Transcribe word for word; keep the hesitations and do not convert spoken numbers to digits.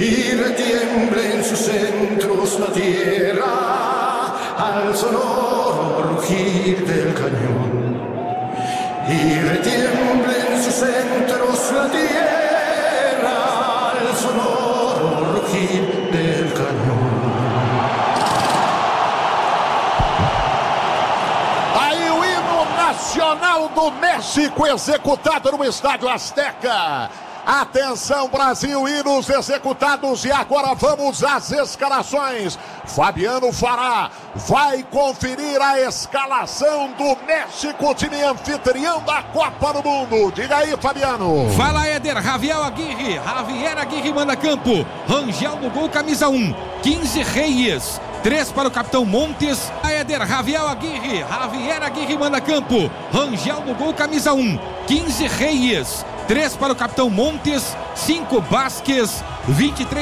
y retiembla en sus centros la tierra al sonoro rugir del cañón. Y retiembla en sus centros la tierra al sonoro rugir del cañón. Aí o hino nacional do México executado no Estádio Azteca. Atenção, Brasil, hinos executados e agora vamos às escalações. Fabiano Fará vai conferir a escalação do México, time anfitrião da Copa do Mundo. Diga aí, Fabiano. Fala, Éder. Javier Aguirre, Javier Aguirre manda campo. Rangel no gol, camisa um. quinze Reyes. três para o capitão Montes. Éder, Javier Aguirre, Javier Aguirre manda campo. Rangel no gol, camisa um. quinze Reyes. três para o capitão Montes. cinco Vasquez. vinte e três